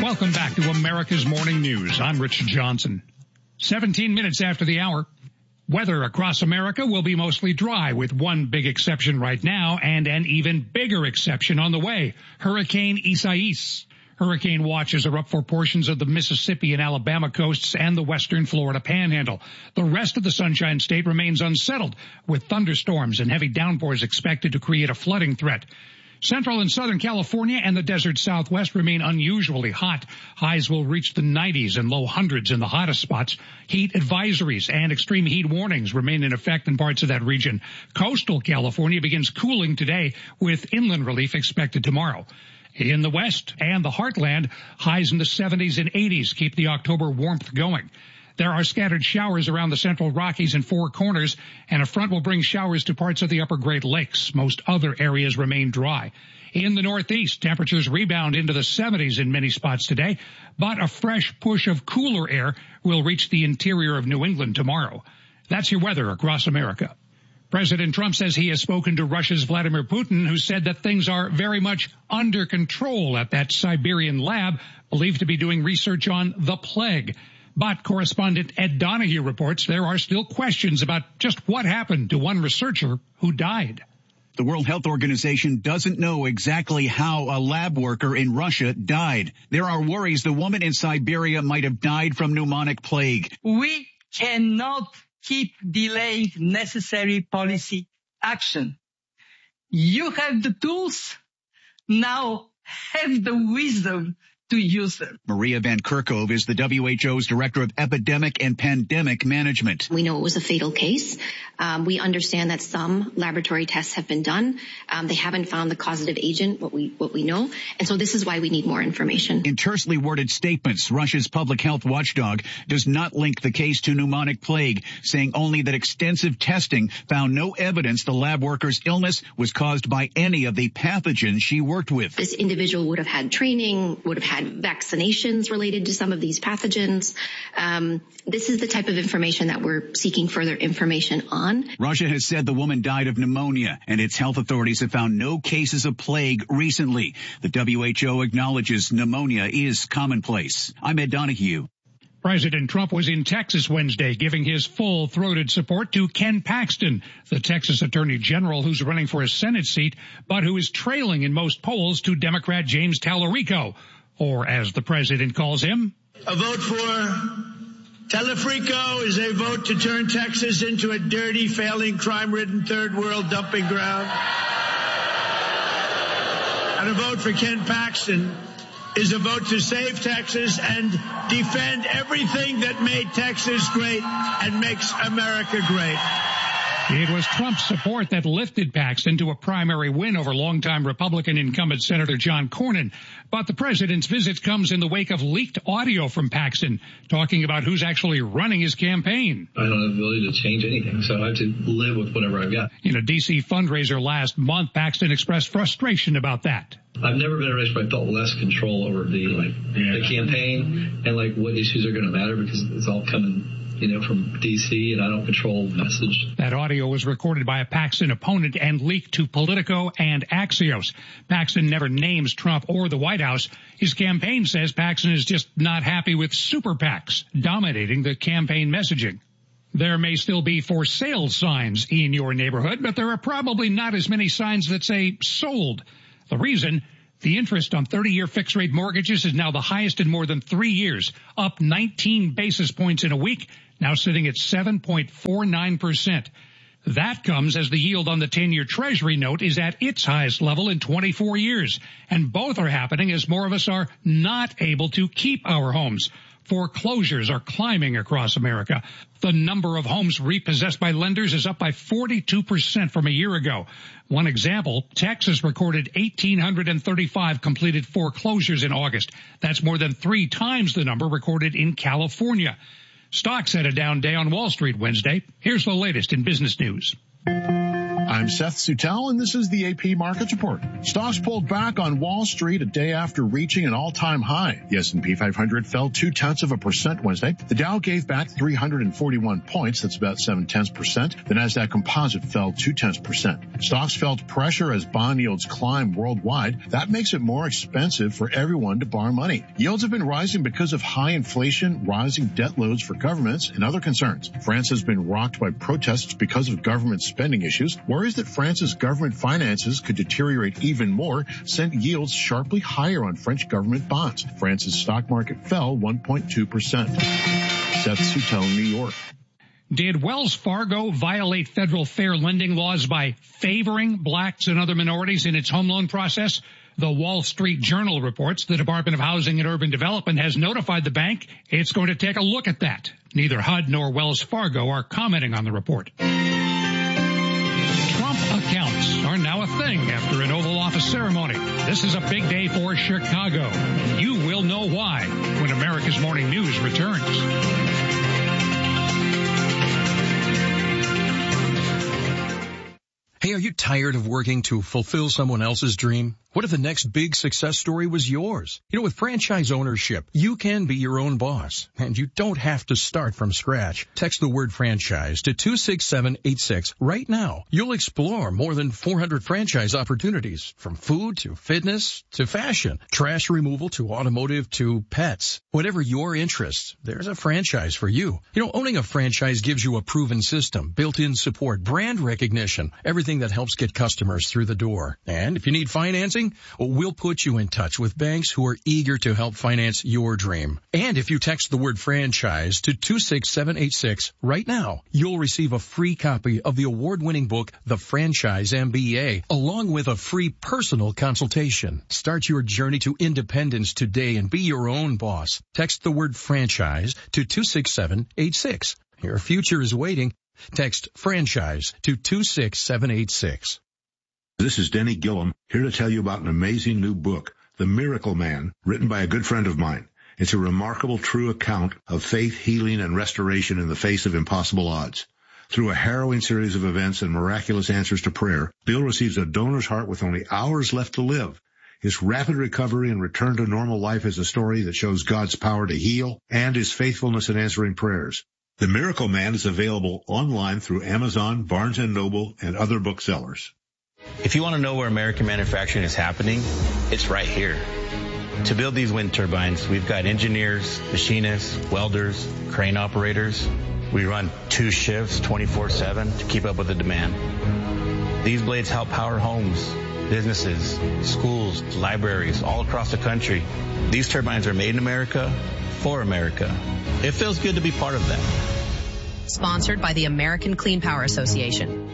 Welcome back to America's Morning News. I'm Rich Johnson. 17 minutes after the hour. Weather across America will be mostly dry, with one big exception right now and an even bigger exception on the way, Hurricane Isaias. Hurricane watches are up for portions of the Mississippi and Alabama coasts and the western Florida panhandle. The rest of the Sunshine State remains unsettled, with thunderstorms and heavy downpours expected to create a flooding threat. Central and Southern California and the desert Southwest remain unusually hot. Highs will reach the 90s and low hundreds in the hottest spots. Heat advisories and extreme heat warnings remain in effect in parts of that region. Coastal California begins cooling today, with inland relief expected tomorrow. In the West and the Heartland, highs in the 70s and 80s keep the October warmth going. There are scattered showers around the central Rockies and Four Corners, and a front will bring showers to parts of the upper Great Lakes. Most other areas remain dry. In the Northeast, temperatures rebound into the 70s in many spots today, but a fresh push of cooler air will reach the interior of New England tomorrow. That's your weather across America. President Trump says he has spoken to Russia's Vladimir Putin, who said that things are very much under control at that Siberian lab believed to be doing research on the plague. But correspondent Ed Donahue reports there are still questions about just what happened to one researcher who died. The World Health Organization doesn't know exactly how a lab worker in Russia died. There are worries the woman in Siberia might have died from pneumonic plague. We cannot keep delaying necessary policy action. You have the tools, now have the wisdom to use them. Maria Van Kerkhove is the WHO's Director of Epidemic and Pandemic Management. We know it was a fatal case. We understand that some laboratory tests have been done. They haven't found the causative agent, what we know. And so this is why we need more information. In tersely worded statements, Russia's public health watchdog does not link the case to pneumonic plague, saying only that extensive testing found no evidence the lab worker's illness was caused by any of the pathogens she worked with. This individual would have had training, would have had vaccinations related to some of these pathogens. This is the type of information that we're seeking further information on. Russia has said the woman died of pneumonia, and its health authorities have found no cases of plague recently. The WHO acknowledges pneumonia is commonplace. I'm Ed Donahue. President Trump was in Texas Wednesday giving his full-throated support to Ken Paxton, the Texas Attorney General who's running for a Senate seat, but who is trailing in most polls to Democrat James Tallarico, or as the president calls him, a vote for Tallarico is a vote to turn Texas into a dirty, failing, crime-ridden third world dumping ground. And a vote for Ken Paxton is a vote to save Texas and defend everything that made Texas great and makes America great. It was Trump's support that lifted Paxton to a primary win over longtime Republican incumbent Senator John Cornyn. But the president's visit comes in the wake of leaked audio from Paxton talking about who's actually running his campaign. I don't have the ability to change anything, so I have to live with whatever I've got. In a D.C. fundraiser last month, Paxton expressed frustration about that. I've never been in a race where I felt less control over the campaign and what issues are going to matter, because it's all coming from D.C., and I don't control the message. That audio was recorded by a Paxton opponent and leaked to Politico and Axios. Paxton never names Trump or the White House. His campaign says Paxton is just not happy with super PACs dominating the campaign messaging. There may still be for sale signs in your neighborhood, but there are probably not as many signs that say sold. The reason? The interest on 30-year fixed-rate mortgages is now the highest in more than 3 years, up 19 basis points in a week, now sitting at 7.49%. That comes as the yield on the 10-year Treasury note is at its highest level in 24 years. And both are happening as more of us are not able to keep our homes. Foreclosures are climbing across America. The number of homes repossessed by lenders is up by 42% from a year ago. One example, Texas recorded 1,835 completed foreclosures in August. That's more than 3 times the number recorded in California. Stocks had a down day on Wall Street Wednesday. Here's the latest in business news. I'm Seth Suttel, and this is the AP Markets Report. Stocks pulled back on Wall Street a day after reaching an all-time high. The S&P 500 fell 0.2% Wednesday. The Dow gave back 341 points. That's about 0.7%. The Nasdaq Composite fell 0.2%. Stocks felt pressure as bond yields climbed worldwide. That makes it more expensive for everyone to borrow money. Yields have been rising because of high inflation, rising debt loads for governments, and other concerns. France has been rocked by protests because of government spending issues. Worries that France's government finances could deteriorate even more sent yields sharply higher on French government bonds. France's stock market fell 1.2%. Seth Suttel, New York. Did Wells Fargo violate federal fair lending laws by favoring blacks and other minorities in its home loan process? The Wall Street Journal reports the Department of Housing and Urban Development has notified the bank it's going to take a look at that. Neither HUD nor Wells Fargo are commenting on the report. Trump accounts are now a thing after an Oval Office ceremony. This is a big day for Chicago. You will know why when America's Morning News returns. Hey, are you tired of working to fulfill someone else's dream? What if the next big success story was yours? You know, with franchise ownership, you can be your own boss, and you don't have to start from scratch. Text the word franchise to 26786 right now. You'll explore more than 400 franchise opportunities, from food to fitness to fashion, trash removal to automotive to pets. Whatever your interests, there's a franchise for you. You know, owning a franchise gives you a proven system, built-in support, brand recognition, everything that helps get customers through the door. And if you need financing, we'll put you in touch with banks who are eager to help finance your dream. And if you text the word franchise to 26786 right now, you'll receive a free copy of the award-winning book, The Franchise MBA, along with a free personal consultation. Start your journey to independence today and be your own boss. Text the word franchise to 26786. Your future is waiting. Text franchise to 26786. This is Denny Gillum, here to tell you about an amazing new book, The Miracle Man, written by a good friend of mine. It's a remarkable, true account of faith, healing, and restoration in the face of impossible odds. Through a harrowing series of events and miraculous answers to prayer, Bill receives a donor's heart with only hours left to live. His rapid recovery and return to normal life is a story that shows God's power to heal and His faithfulness in answering prayers. The Miracle Man is available online through Amazon, Barnes & Noble, and other booksellers. If you want to know where American manufacturing is happening, it's right here. To build these wind turbines, we've got engineers, machinists, welders, crane operators. We run 2 shifts 24/7 to keep up with the demand. These blades help power homes, businesses, schools, libraries all across the country. These turbines are made in America for America. It feels good to be part of that. Sponsored by the American Clean Power Association.